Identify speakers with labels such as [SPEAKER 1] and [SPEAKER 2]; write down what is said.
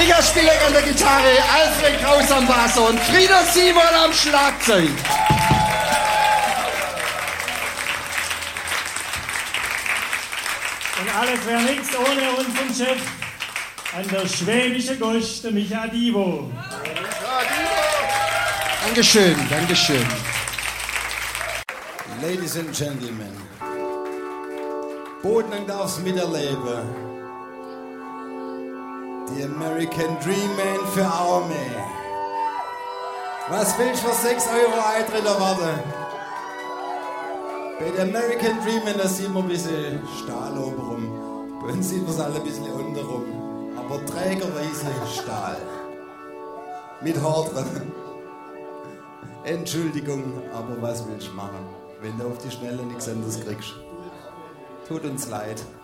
[SPEAKER 1] Richard Spielek an der Gitarre, Alfred Kraus am Bass und Frieder Simon am Schlagzeug.
[SPEAKER 2] Und alles wäre nichts ohne unseren Chef an der Schwäbische Gosch, der Micha Divo.
[SPEAKER 1] Dankeschön, Dankeschön.
[SPEAKER 3] Ladies and Gentlemen, Boden darf's miterleben. Die American Dream Man für Arme. Was willst du für 6 Euro Eintritt erwarten? Bei der American Dream Man, da sieht man ein bisschen Stahl obenrum. Bei uns sieht man es alle ein bisschen untenrum. Aber trägerweise Stahl. Mit Haar drin. Entschuldigung, aber was willst du machen, wenn du auf die Schnelle nichts anderes kriegst? Tut uns leid.